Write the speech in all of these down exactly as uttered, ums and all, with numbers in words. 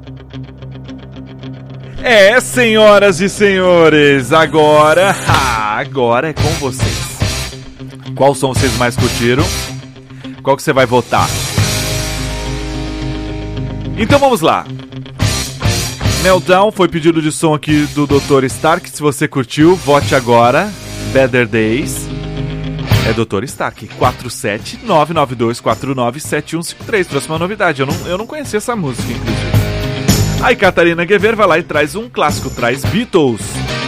É, senhoras e senhores, agora, ah, agora é com vocês. Qual som vocês mais curtiram? Qual que você vai votar? Então vamos lá. Meltdown foi pedido de som aqui do doutor Stark. Se você curtiu, vote agora. Better Days. É doutor Stark. quatro sete nove nove dois quatro nove sete um cinco três. Próxima novidade. Eu não, eu não conhecia essa música, inclusive. Aí Catarina Guever vai lá e traz um clássico. Traz Beatles.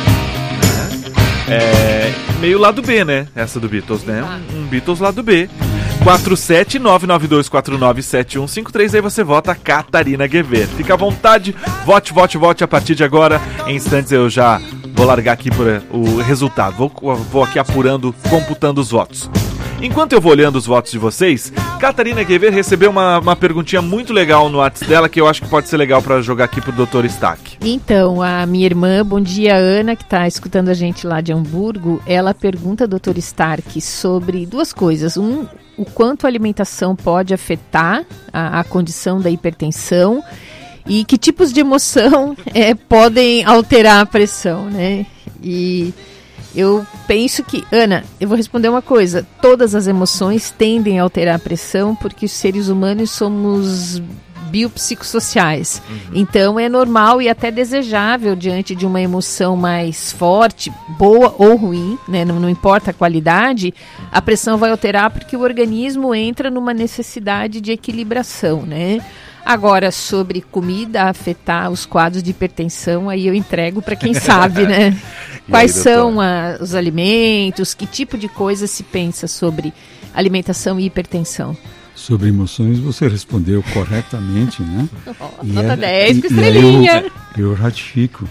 É meio lado B, né? Essa do Beatles, né? Um, um Beatles lado B. quatro sete nove nove dois quatro nove sete um cinco três. Aí você vota Catarina Guever. Fica à vontade, vote, vote, vote a partir de agora. Em instantes eu já vou largar aqui por, o resultado. Vou, vou aqui apurando, computando os votos. Enquanto eu vou olhando os votos de vocês, Catarina Guever recebeu uma, uma perguntinha muito legal no WhatsApp dela, que eu acho que pode ser legal para jogar aqui pro doutor Stark. Então, a minha irmã, bom dia, Ana, que está escutando a gente lá de Hamburgo, ela pergunta, doutor Stark, sobre duas coisas. Um, o quanto a alimentação pode afetar a, a condição da hipertensão e que tipos de emoção é, podem alterar a pressão, né? E eu penso que, Ana, eu vou responder uma coisa. Todas as emoções tendem a alterar a pressão porque os seres humanos somos biopsicossociais. Uhum. Então é normal e até desejável, diante de uma emoção mais forte, boa ou ruim, né? não, não importa a qualidade, a pressão vai alterar porque o organismo entra numa necessidade de equilibração, né? Agora, sobre comida afetar os quadros de hipertensão, aí eu entrego para quem sabe, né? Quais aí, são a, os alimentos, que tipo de coisa se pensa sobre alimentação e hipertensão? Sobre emoções você respondeu corretamente, né? Oh, nota é, dez, que e, estrelinha! E eu, eu ratifico.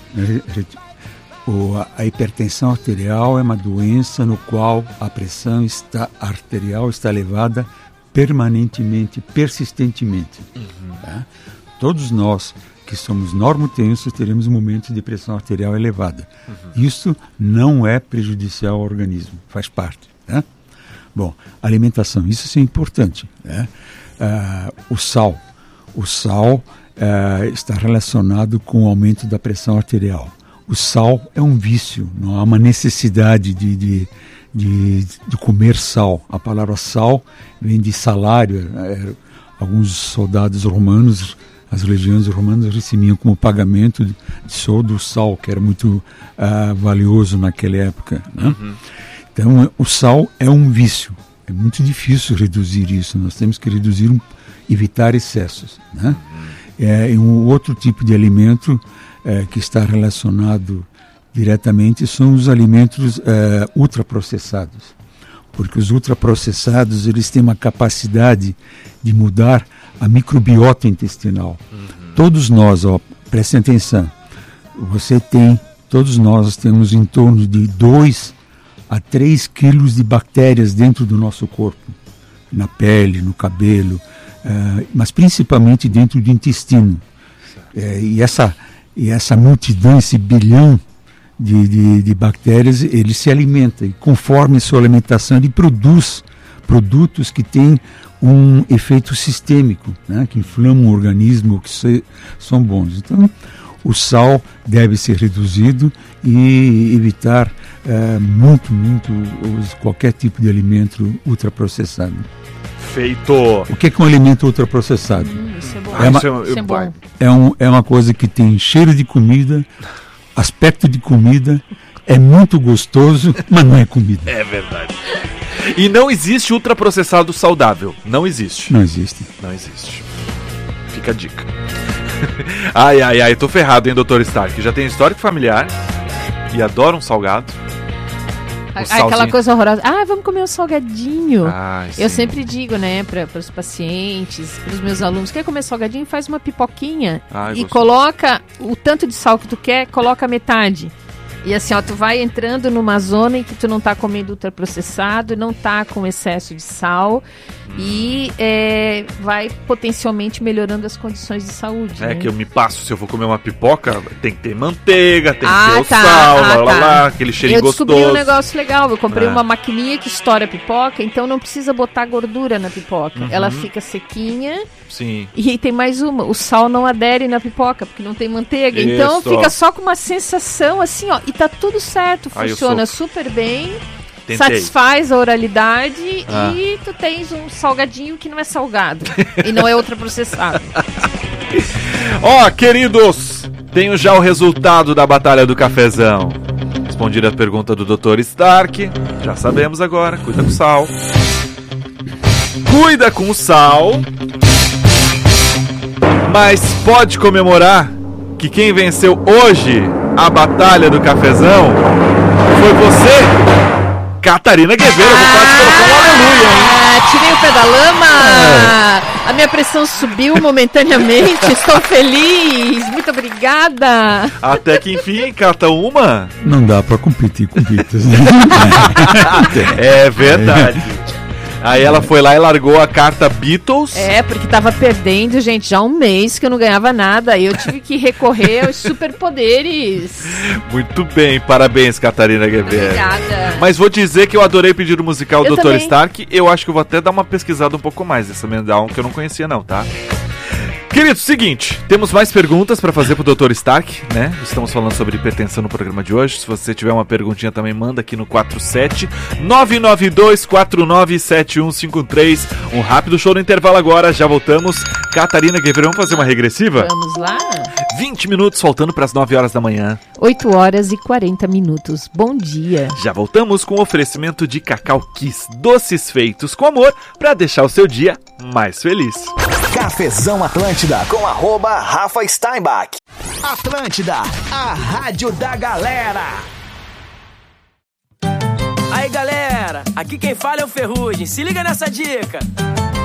O, a hipertensão arterial é uma doença no qual a pressão está, arterial está elevada permanentemente, persistentemente. Uhum. Tá? Todos nós que somos normotensos teremos momentos de pressão arterial elevada. Uhum. Isso não é prejudicial ao organismo, faz parte. Tá? Bom, alimentação, isso é importante. Né? Uh, o sal. O sal uh, está relacionado com o aumento da pressão arterial. O sal é um vício, não há uma necessidade de... de De, de comer sal. A palavra sal vem de salário. É, alguns soldados romanos, as legiões romanas recebiam como pagamento de, de soldo o sal, que era muito uh, valioso naquela época. Né? Uhum. Então, o sal é um vício. É muito difícil reduzir isso. Nós temos que reduzir, um, evitar excessos. Né? Uhum. É, e um outro tipo de alimento é, que está relacionado diretamente são os alimentos uh, ultraprocessados, porque os ultraprocessados eles têm uma capacidade de mudar a microbiota intestinal. Uhum. Todos nós, ó, prestem atenção, você tem, todos nós temos em torno de dois a três quilos de bactérias dentro do nosso corpo, na pele, no cabelo, uh, mas principalmente dentro do intestino. Uh, e, essa, e essa multidão, esse bilhão De, de, de bactérias, ele se alimenta e conforme sua alimentação ele produz produtos que têm um efeito sistêmico, né, que inflamam o organismo, que se, são bons. Então, o sal deve ser reduzido e evitar uh, muito, muito qualquer tipo de alimento ultraprocessado. Feito! O que é, que é um alimento ultraprocessado? Hum, isso é bom. É uma, isso é, isso é, bom. É, um, é uma coisa que tem cheiro de comida, aspecto de comida, é muito gostoso, mas não é comida. É verdade. E não existe ultraprocessado saudável. Não existe. Não existe. Não existe. Fica a dica. Ai, ai, ai, tô ferrado, hein, doutor Stark. Já tem histórico familiar e adora um salgado. Um Aquela coisa horrorosa. Ah, vamos comer um salgadinho. Ai, eu sim. sempre digo, né, para os pacientes, para os meus alunos, quer comer salgadinho? Faz uma pipoquinha. Ai, e gostoso. Coloca o tanto de sal que tu quer, coloca metade. E assim, ó, tu vai entrando numa zona em que tu não tá comendo ultraprocessado, não tá com excesso de sal e é, vai potencialmente melhorando as condições de saúde. É né? que eu me passo, se eu vou comer uma pipoca, tem que ter manteiga, tem Ah, que ter o tá, sal, ah, lá, lá, tá. lá, aquele cheirinho Eu descobri gostoso. um negócio legal, eu comprei É. uma maquininha que estoura a pipoca, então não precisa botar gordura na pipoca. Uhum. Ela fica sequinha Sim. e tem mais uma, o sal não adere na pipoca, porque não tem manteiga. Isso. Então fica só com uma sensação assim, ó, e tá tudo certo, Aí eu funciona sou- super bem. Tentei. Satisfaz a oralidade Ah. e tu tens um salgadinho que não é salgado e não é ultraprocessado. Ó, queridos, tenho já o resultado da Batalha do Cafezão. Respondi a pergunta do doutor Stark. Já sabemos agora, cuida com o sal. Cuida com o sal. Mas pode comemorar que quem venceu hoje a Batalha do Cafezão foi você, Catarina Guevara. Eu vou quase colocar um aleluia, hein? Ah, tirei o pé da lama! A minha pressão subiu momentaneamente, estou feliz! Muito obrigada! Até que enfim, cata uma. Não dá para competir com Beatles. Né? É verdade. Aí ela foi lá e largou a carta Beatles. É, porque tava perdendo, gente, já há um mês que eu não ganhava nada. Aí eu tive que recorrer aos superpoderes. Muito bem, parabéns, Catarina Guevara. Obrigada. Mas vou dizer que eu adorei pedir o musical do Eu doutor também. Stark. Eu acho que eu vou até dar uma pesquisada um pouco mais dessa Mendown, que eu não conhecia não, tá? Querido, seguinte, temos mais perguntas para fazer pro doutor Stark, né? Estamos falando sobre hipertensão no programa de hoje. Se você tiver uma perguntinha também, manda aqui no quatro sete nove nove dois quatro nove sete um cinco três. Um rápido show no intervalo agora, já voltamos. Catarina Guevara, vamos fazer uma regressiva? Vamos lá? vinte minutos, faltando para as nove horas da manhã. oito horas e quarenta minutos. Bom dia. Já voltamos com o oferecimento de Cacau Kiss, doces feitos com amor para deixar o seu dia mais feliz. Cafezão Atlântida com arroba Rafa Steinbach. Atlântida, a rádio da galera. Aí galera, aqui quem fala é o Ferrugem, se liga nessa dica.